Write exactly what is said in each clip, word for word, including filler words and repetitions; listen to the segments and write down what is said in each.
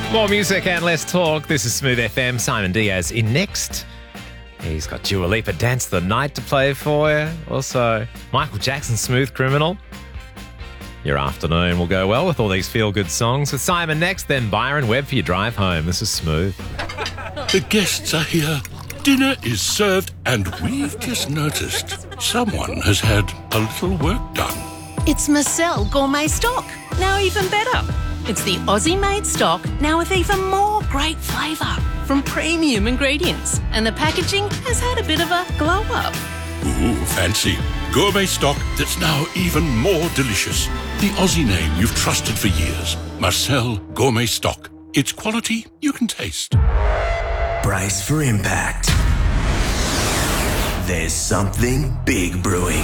More music and less talk. This is Smooth F M. Simon Diaz in next. He's got Dua Lipa Dance of the Night to play for you. Also, Michael Jackson, Smooth Criminal. Your afternoon will go well with all these feel-good songs. With Simon next, then Byron Webb for your drive home. This is Smooth. The guests are here. Dinner is served, and we've just noticed someone has had a little work done. It's Marcel Gourmet Stock, now even better. It's the Aussie-made stock, now with even more great flavour from premium ingredients. And the packaging has had a bit of a glow-up. Ooh, fancy. Gourmet stock that's now even more delicious. The Aussie name you've trusted for years. Marcel Gourmet Stock. It's quality you can taste. Brace for impact. There's something big brewing.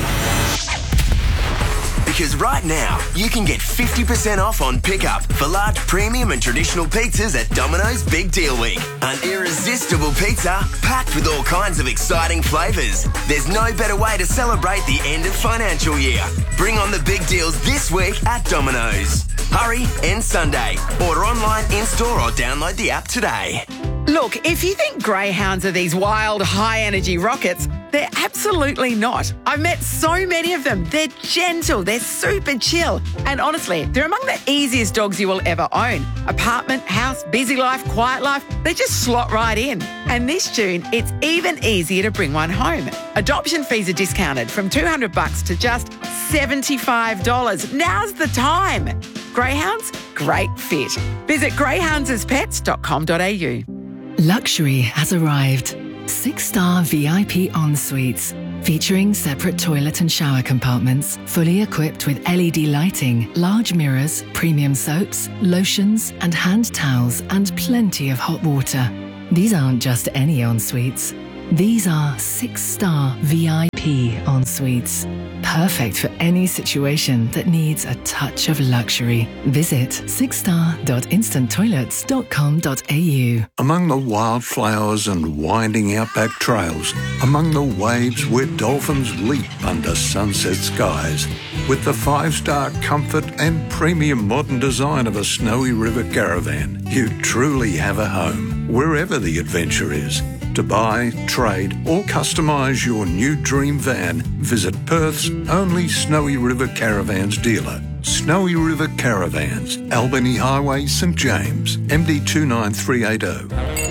Because right now, you can get fifty percent off on pickup for large premium and traditional pizzas at Domino's Big Deal Week. An irresistible pizza packed with all kinds of exciting flavours. There's no better way to celebrate the end of financial year. Bring on the big deals this week at Domino's. Hurry, end Sunday. Order online, in-store or download the app today. Look, if you think greyhounds are these wild, high-energy rockets, they're absolutely not. I've met so many of them. They're gentle, they're super chill. And honestly, they're among the easiest dogs you will ever own. Apartment, house, busy life, quiet life, they just slot right in. And this June, it's even easier to bring one home. Adoption fees are discounted from two hundred bucks to just seventy-five dollars. Now's the time. Greyhounds, great fit. Visit greyhounds pets dot com dot a u. Luxury has arrived. Six-star V I P en-suites, featuring separate toilet and shower compartments, fully equipped with L E D lighting, large mirrors, premium soaps, lotions and hand towels, and plenty of hot water. These aren't just any en-suites. These are six-star V I P en-suites. Perfect for any situation that needs a touch of luxury. Visit six star dot instant toilets dot com dot a u. Among the wildflowers and winding outback trails, among the waves where dolphins leap under sunset skies, with the five-star comfort and premium modern design of a Snowy River caravan, you truly have a home, wherever the adventure is. To buy, trade or customise your new dream van, visit Perth's only Snowy River Caravans dealer. Snowy River Caravans, Albany Highway, St James, M D two nine three eight zero.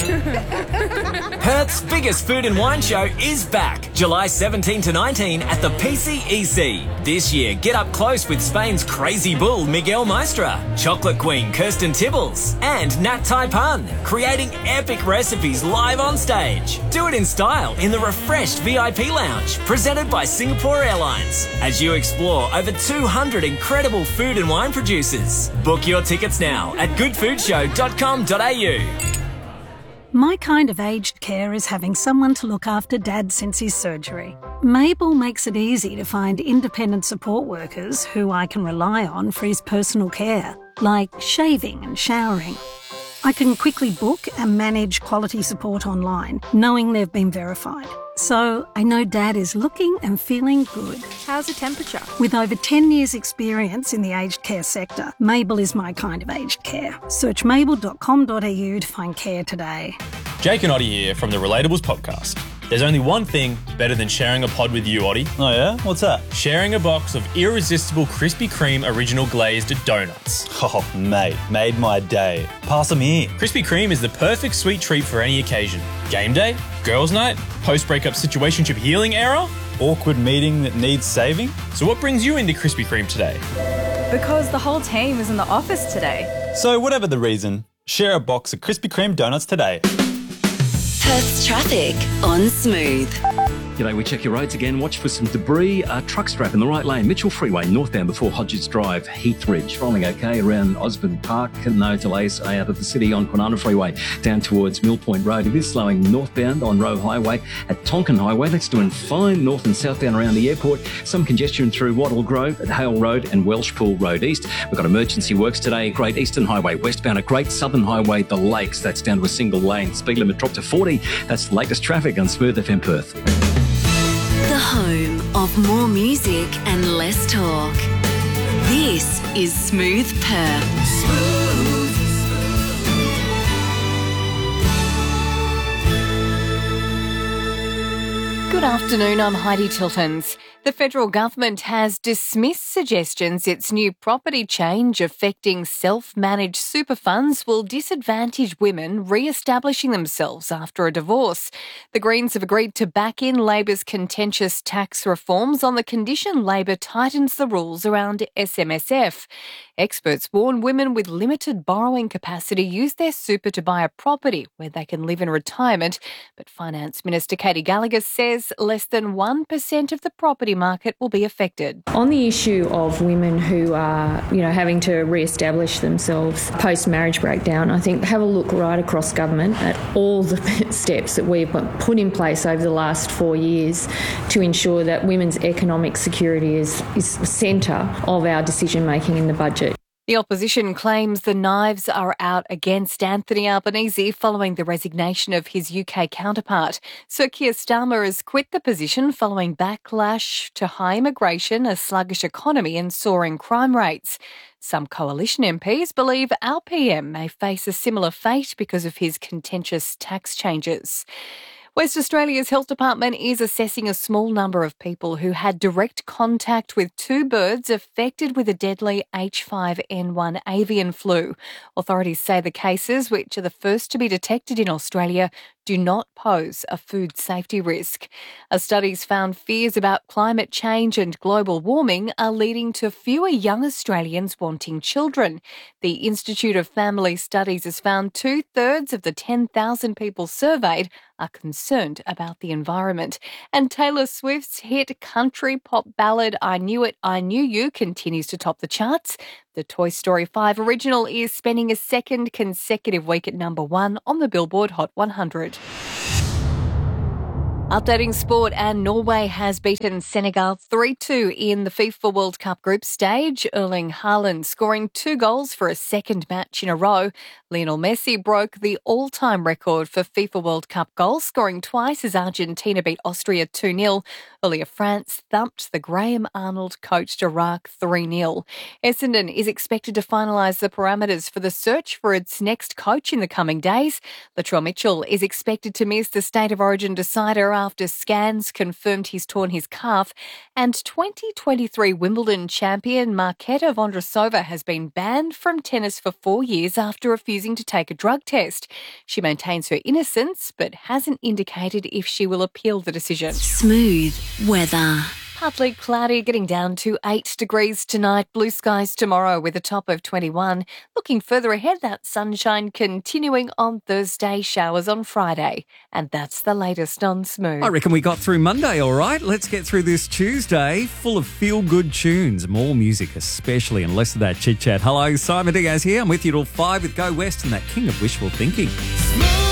Perth's biggest food and wine show is back, July seventeenth to nineteenth at the P C E C. This year, get up close with Spain's crazy bull Miguel Maestra, chocolate queen Kirsten Tibbles, and Nat Tai Pun, creating epic recipes live on stage. Do it in style in the refreshed V I P lounge, presented by Singapore Airlines, as you explore over two hundred incredible food and wine producers. Book your tickets now at good food show dot com dot a u. My kind of aged care is having someone to look after Dad since his surgery. Mabel makes it easy to find independent support workers who I can rely on for his personal care, like shaving and showering. I can quickly book and manage quality support online, knowing they've been verified. So I know Dad is looking and feeling good. How's the temperature? With over ten years experience in the aged care sector, Mabel is my kind of aged care. Search mabel dot com dot a u to find care today. Jake and Oddie here from the Relatables podcast. There's only one thing better than sharing a pod with you, Oddie. Oh yeah? What's that? Sharing a box of irresistible Krispy Kreme original glazed donuts. Oh, mate, made my day. Pass them here. Krispy Kreme is the perfect sweet treat for any occasion. Game day, girls' night, post-breakup situationship healing era, awkward meeting that needs saving. So what brings you into Krispy Kreme today? Because the whole team is in the office today. So whatever the reason, share a box of Krispy Kreme donuts today. Perth's traffic on Smooth. G'day, we check your roads again. Watch for some debris. Uh, truck strap in the right lane. Mitchell Freeway, northbound before Hodges Drive, Heathridge. Rolling okay around Osborne Park. No delays out of the city on Kwinana Freeway down towards Mill Point Road. It is slowing northbound on Roe Highway at Tonkin Highway. That's doing fine north and southbound around the airport. Some congestion through Wattle Grove at Hale Road and Welshpool Road East. We've got emergency works today. Great Eastern Highway westbound at Great Southern Highway, the Lakes. That's down to a single lane. Speed limit dropped to forty. That's the latest traffic on Smooth F M Perth. The home of more music and less talk. This is Smooth Perth. Smooth. Afternoon, I'm Heidi Tiltons. The federal government has dismissed suggestions its new property change affecting self-managed super funds will disadvantage women re-establishing themselves after a divorce. The Greens have agreed to back in Labor's contentious tax reforms on the condition Labor tightens the rules around S M S F. Experts warn women with limited borrowing capacity use their super to buy a property where they can live in retirement, but Finance Minister Katie Gallagher says less than one percent of the property market will be affected. On the issue of women who are, you know, having to re-establish themselves post-marriage breakdown, I think have a look right across government at all the steps that we've put in place over the last four years to ensure that women's economic security is, is the centre of our decision-making in the budget. The opposition claims the knives are out against Anthony Albanese following the resignation of his U K counterpart. Sir Keir Starmer has quit the position following backlash to high immigration, a sluggish economy and soaring crime rates. Some coalition M Ps believe our P M may face a similar fate because of his contentious tax changes. West Australia's Health Department is assessing a small number of people who had direct contact with two birds affected with a deadly H five N one avian flu. Authorities say the cases, which are the first to be detected in Australia, do not pose a food safety risk. A study's found fears about climate change and global warming are leading to fewer young Australians wanting children. The Institute of Family Studies has found two-thirds of the ten thousand people surveyed are concerned about the environment. And Taylor Swift's hit country pop ballad I Knew It, I Knew You continues to top the charts. The Toy Story five original is spending a second consecutive week at number one on the Billboard Hot one hundred. Updating sport, and Norway has beaten Senegal three two in the FIFA World Cup group stage. Erling Haaland scoring two goals for a second match in a row. Lionel Messi broke the all-time record for FIFA World Cup goals, scoring twice as Argentina beat Austria two nil. Earlier, France thumped the Graham Arnold-coached Iraq three nil. Essendon is expected to finalise the parameters for the search for its next coach in the coming days. Latrell Mitchell is expected to miss the State of Origin decider after scans confirmed he's torn his calf, and twenty twenty-three Wimbledon champion Marketa Vondrousova has been banned from tennis for four years after refusing to take a drug test. She maintains her innocence but hasn't indicated if she will appeal the decision. Smooth weather. Partly cloudy, getting down to eight degrees tonight. Blue skies tomorrow with a top of twenty-one. Looking further ahead, that sunshine continuing on Thursday, showers on Friday. And that's the latest on Smooth. I reckon we got through Monday all right. Let's get through this Tuesday full of feel-good tunes. More music especially, and less of that chit-chat. Hello, Simon Diaz here. I'm with you till five with Go West and that king of wishful thinking. Smooth.